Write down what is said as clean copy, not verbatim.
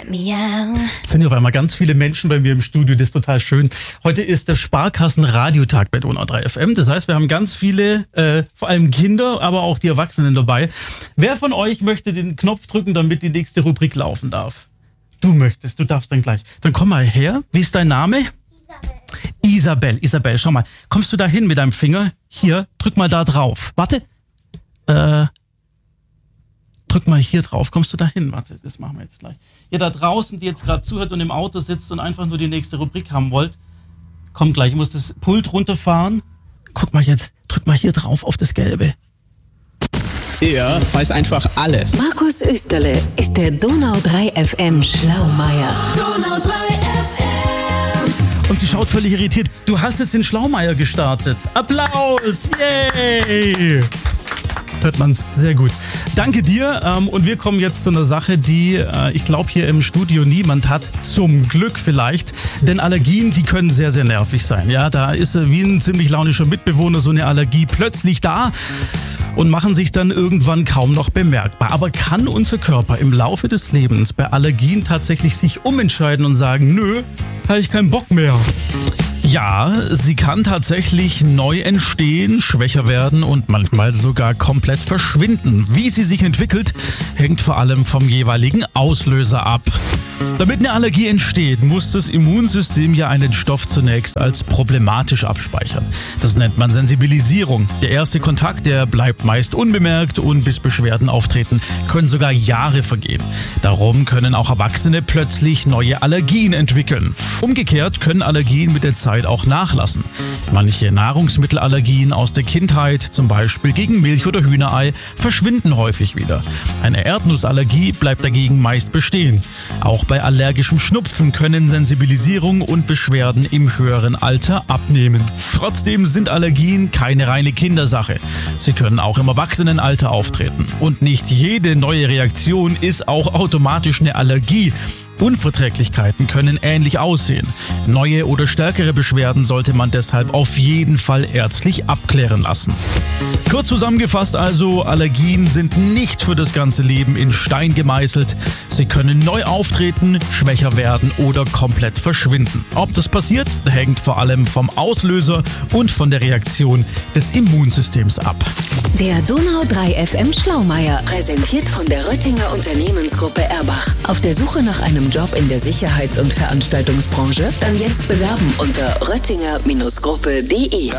Es sind auf einmal ganz viele Menschen bei mir im Studio, das ist total schön. Heute ist der Sparkassen-Radiotag bei Donau 3 FM. Das heißt, wir haben ganz viele, vor allem Kinder, aber auch die Erwachsenen dabei. Wer von euch möchte den Knopf drücken, damit die nächste Rubrik laufen darf? Du möchtest, du darfst dann gleich. Dann komm mal her. Wie ist dein Name? Isabel, schau mal. Kommst du da hin mit deinem Finger? Hier, drück mal da drauf. Warte. Drück mal hier drauf. Kommst du da hin? Warte, das machen wir jetzt gleich. Ihr da draußen, die jetzt gerade zuhört und im Auto sitzt und einfach nur die nächste Rubrik haben wollt, kommt gleich. Ich muss das Pult runterfahren. Guck mal jetzt. Drück mal hier drauf auf das Gelbe. Er weiß einfach alles. Markus Österle ist der Donau 3 FM Schlaumeier. Donau 3 FM. Und sie schaut völlig irritiert. Du hast jetzt den Schlaumeier gestartet. Applaus! Yay! Hört man's sehr gut. Danke dir. Und wir kommen jetzt zu einer Sache, die ich glaube hier im Studio niemand hat. Zum Glück vielleicht. Denn Allergien, die können sehr, sehr nervig sein. Ja, da ist wie ein ziemlich launischer Mitbewohner so eine Allergie plötzlich da und machen sich dann irgendwann kaum noch bemerkbar. Aber kann unser Körper im Laufe des Lebens bei Allergien tatsächlich sich umentscheiden und sagen, nö, habe ich keinen Bock mehr? Ja, sie kann tatsächlich neu entstehen, schwächer werden und manchmal sogar komplett verschwinden. Wie sie sich entwickelt, hängt vor allem vom jeweiligen Auslöser ab. Damit eine Allergie entsteht, muss das Immunsystem ja einen Stoff zunächst als problematisch abspeichern. Das nennt man Sensibilisierung. Der erste Kontakt, der bleibt meist unbemerkt und bis Beschwerden auftreten, können sogar Jahre vergehen. Darum können auch Erwachsene plötzlich neue Allergien entwickeln. Umgekehrt können Allergien mit der Zeit auch nachlassen. Manche Nahrungsmittelallergien aus der Kindheit, zum Beispiel gegen Milch oder Hühnerei, verschwinden häufig wieder. Eine Erdnussallergie bleibt dagegen meist bestehen. Auch bei allergischem Schnupfen können Sensibilisierung und Beschwerden im höheren Alter abnehmen. Trotzdem sind Allergien keine reine Kindersache. Sie können auch im Erwachsenenalter auftreten. Und nicht jede neue Reaktion ist auch automatisch eine Allergie. Unverträglichkeiten können ähnlich aussehen. Neue oder stärkere Beschwerden sollte man deshalb auf jeden Fall ärztlich abklären lassen. Kurz zusammengefasst also, Allergien sind nicht für das ganze Leben in Stein gemeißelt. Sie können neu auftreten, schwächer werden oder komplett verschwinden. Ob das passiert, hängt vor allem vom Auslöser und von der Reaktion des Immunsystems ab. Der Donau 3 FM Schlaumeier, präsentiert von der Röttinger Unternehmensgruppe Erbach. Auf der Suche nach einem Job in der Sicherheits- und Veranstaltungsbranche? Dann jetzt bewerben unter röttinger-gruppe.de.